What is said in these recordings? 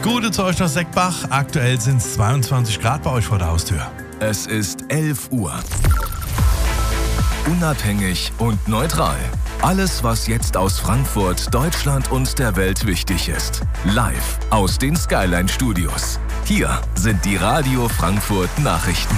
Gute zu euch nach Seckbach. Aktuell sind es 22 Grad bei euch vor der Haustür. Es ist 11 Uhr. Unabhängig und neutral. Alles, was jetzt aus Frankfurt, Deutschland und der Welt wichtig ist. Live aus den Skyline Studios. Hier sind die Radio Frankfurt Nachrichten.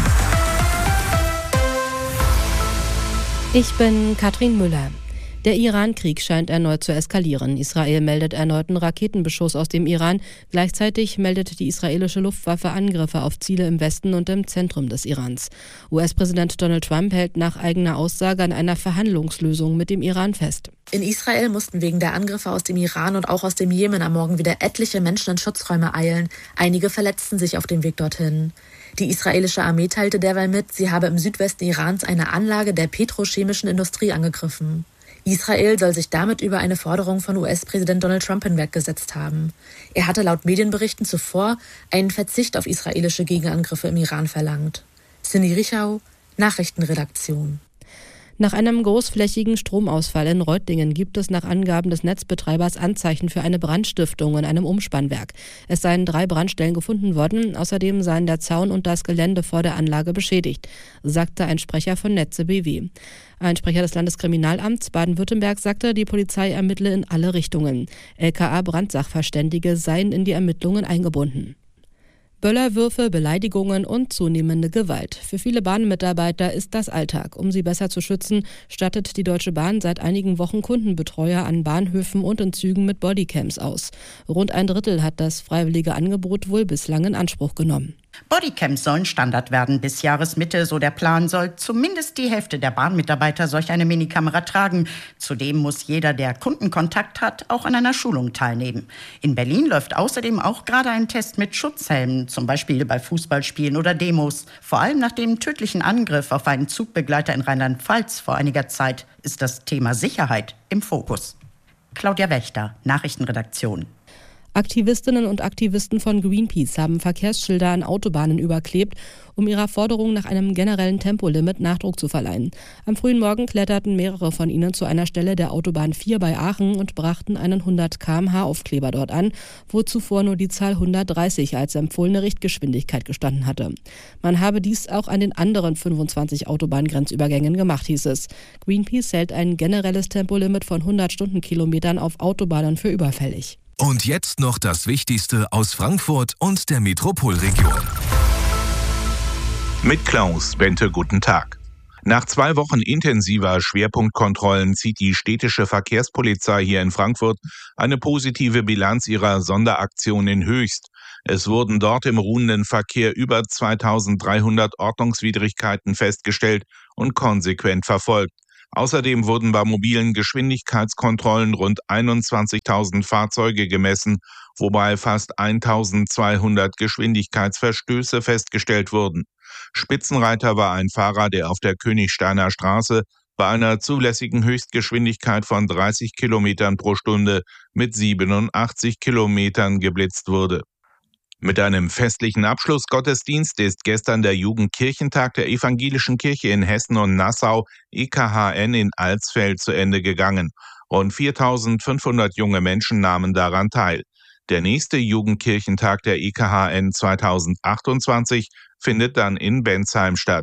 Ich bin Katrin Müller. Der Iran-Krieg scheint erneut zu eskalieren. Israel meldet erneuten Raketenbeschuss aus dem Iran. Gleichzeitig meldet die israelische Luftwaffe Angriffe auf Ziele im Westen und im Zentrum des Irans. US-Präsident Donald Trump hält nach eigener Aussage an einer Verhandlungslösung mit dem Iran fest. In Israel mussten wegen der Angriffe aus dem Iran und auch aus dem Jemen am Morgen wieder etliche Menschen in Schutzräume eilen. Einige verletzten sich auf dem Weg dorthin. Die israelische Armee teilte derweil mit, sie habe im Südwesten Irans eine Anlage der petrochemischen Industrie angegriffen. Israel soll sich damit über eine Forderung von US-Präsident Donald Trump hinweggesetzt haben. Er hatte laut Medienberichten zuvor einen Verzicht auf israelische Gegenangriffe im Iran verlangt. Cindy Richau, Nachrichtenredaktion. Nach einem großflächigen Stromausfall in Reutlingen gibt es nach Angaben des Netzbetreibers Anzeichen für eine Brandstiftung in einem Umspannwerk. Es seien 3 Brandstellen gefunden worden, außerdem seien der Zaun und das Gelände vor der Anlage beschädigt, sagte ein Sprecher von Netze BW. Ein Sprecher des Landeskriminalamts Baden-Württemberg sagte, die Polizei ermittle in alle Richtungen. LKA-Brandsachverständige seien in die Ermittlungen eingebunden. Böllerwürfe, Beleidigungen und zunehmende Gewalt. Für viele Bahnmitarbeiter ist das Alltag. Um sie besser zu schützen, stattet die Deutsche Bahn seit einigen Wochen Kundenbetreuer an Bahnhöfen und in Zügen mit Bodycams aus. Rund ein Drittel hat das freiwillige Angebot wohl bislang in Anspruch genommen. Bodycams sollen Standard werden. Bis Jahresmitte, so der Plan, soll zumindest die Hälfte der Bahnmitarbeiter solch eine Minikamera tragen. Zudem muss jeder, der Kundenkontakt hat, auch an einer Schulung teilnehmen. In Berlin läuft außerdem auch gerade ein Test mit Schutzhelmen, zum Beispiel bei Fußballspielen oder Demos. Vor allem nach dem tödlichen Angriff auf einen Zugbegleiter in Rheinland-Pfalz vor einiger Zeit ist das Thema Sicherheit im Fokus. Claudia Wächter, Nachrichtenredaktion. Aktivistinnen und Aktivisten von Greenpeace haben Verkehrsschilder an Autobahnen überklebt, um ihrer Forderung nach einem generellen Tempolimit Nachdruck zu verleihen. Am frühen Morgen kletterten mehrere von ihnen zu einer Stelle der Autobahn 4 bei Aachen und brachten einen 100 km/h Aufkleber dort an, wo zuvor nur die Zahl 130 als empfohlene Richtgeschwindigkeit gestanden hatte. Man habe dies auch an den anderen 25 Autobahngrenzübergängen gemacht, hieß es. Greenpeace hält ein generelles Tempolimit von 100 Stundenkilometern auf Autobahnen für überfällig. Und jetzt noch das Wichtigste aus Frankfurt und der Metropolregion. Mit Klaus Bente, guten Tag. Nach 2 Wochen intensiver Schwerpunktkontrollen zieht die städtische Verkehrspolizei hier in Frankfurt eine positive Bilanz ihrer Sonderaktion in Höchst. Es wurden dort im ruhenden Verkehr über 2300 Ordnungswidrigkeiten festgestellt und konsequent verfolgt. Außerdem wurden bei mobilen Geschwindigkeitskontrollen rund 21.000 Fahrzeuge gemessen, wobei fast 1.200 Geschwindigkeitsverstöße festgestellt wurden. Spitzenreiter war ein Fahrer, der auf der Königsteiner Straße bei einer zulässigen Höchstgeschwindigkeit von 30 Kilometern pro Stunde mit 87 Kilometern geblitzt wurde. Mit einem festlichen Abschlussgottesdienst ist gestern der Jugendkirchentag der Evangelischen Kirche in Hessen und Nassau EKHN in Alsfeld zu Ende gegangen. Rund 4.500 junge Menschen nahmen daran teil. Der nächste Jugendkirchentag der EKHN 2028 findet dann in Bensheim statt.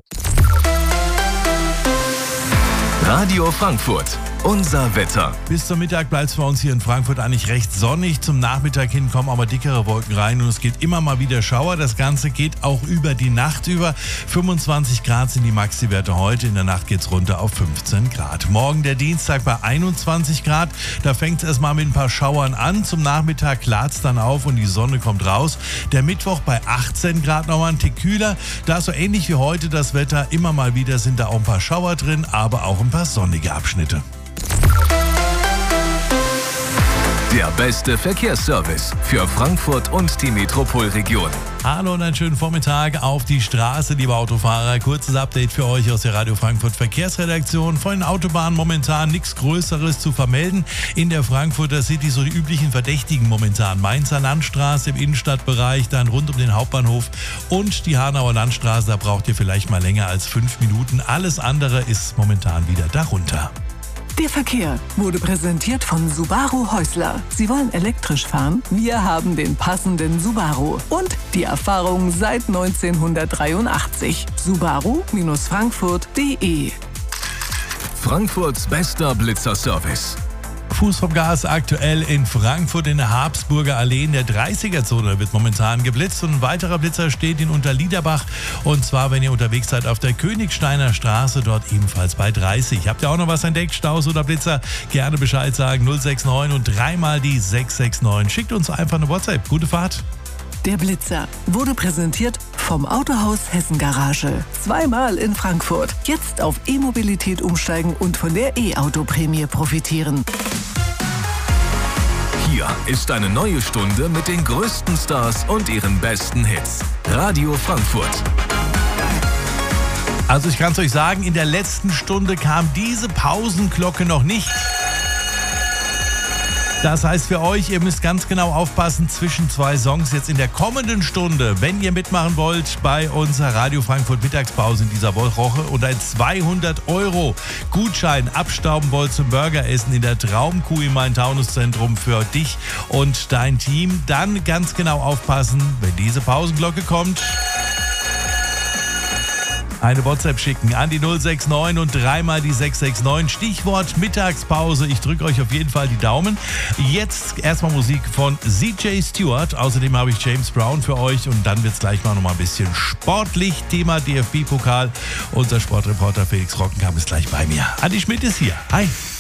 Radio Frankfurt. Unser Wetter. Bis zum Mittag bleibt es bei uns hier in Frankfurt eigentlich recht sonnig. Zum Nachmittag hin kommen aber dickere Wolken rein und es geht immer mal wieder Schauer. Das Ganze geht auch über die Nacht über. 25 Grad sind die Maxi-Werte heute. In der Nacht geht es runter auf 15 Grad. Morgen der Dienstag bei 21 Grad. Da fängt es erstmal mit ein paar Schauern an. Zum Nachmittag klart es dann auf und die Sonne kommt raus. Der Mittwoch bei 18 Grad nochmal ein Tick kühler. Da ist so ähnlich wie heute das Wetter. Immer mal wieder sind da auch ein paar Schauer drin, aber auch ein paar sonnige Abschnitte. Der beste Verkehrsservice für Frankfurt und die Metropolregion. Hallo und einen schönen Vormittag auf die Straße, liebe Autofahrer. Kurzes Update für euch aus der Radio Frankfurt Verkehrsredaktion. Von den Autobahnen momentan nichts Größeres zu vermelden. In der Frankfurter City so die üblichen Verdächtigen momentan. Mainzer Landstraße im Innenstadtbereich, dann rund um den Hauptbahnhof und die Hanauer Landstraße. Da braucht ihr vielleicht mal länger als 5 Minuten. Alles andere ist momentan wieder darunter. Der Verkehr wurde präsentiert von Subaru Häusler. Sie wollen elektrisch fahren? Wir haben den passenden Subaru. Und die Erfahrung seit 1983. Subaru-Frankfurt.de. Frankfurts bester Blitzerservice. Fuß vom Gas aktuell in Frankfurt in der Habsburger Allee in der 30er-Zone wird momentan geblitzt und ein weiterer Blitzer steht in Unterliederbach und zwar, wenn ihr unterwegs seid auf der Königsteiner Straße, dort ebenfalls bei 30. Habt ihr auch noch was entdeckt, Staus oder Blitzer? Gerne Bescheid sagen, 069 und dreimal die 669. Schickt uns einfach eine WhatsApp. Gute Fahrt. Der Blitzer wurde präsentiert vom Autohaus Hessen Garage. Zweimal in Frankfurt. Jetzt auf E-Mobilität umsteigen und von der E-Auto-Prämie profitieren. Hier ist eine neue Stunde mit den größten Stars und ihren besten Hits. Radio Frankfurt. Also ich kann es euch sagen, in der letzten Stunde kam diese Pausenglocke noch nicht. Das heißt für euch, ihr müsst ganz genau aufpassen zwischen zwei Songs jetzt in der kommenden Stunde, wenn ihr mitmachen wollt bei unserer Radio Frankfurt Mittagspause in dieser Woche und ein 200€ Gutschein abstauben wollt zum Burgeressen in der Traumkuh im Main-Taunus-Zentrum für dich und dein Team, dann ganz genau aufpassen, wenn diese Pausenglocke kommt. Eine WhatsApp schicken an die 069 und dreimal die 669. Stichwort Mittagspause. Ich drücke euch auf jeden Fall die Daumen. Jetzt erstmal Musik von CJ Stewart. Außerdem habe ich James Brown für euch und dann wird es gleich mal noch mal ein bisschen sportlich. Thema DFB-Pokal. Unser Sportreporter Felix Rockenkamp ist gleich bei mir. Andi Schmidt ist hier. Hi.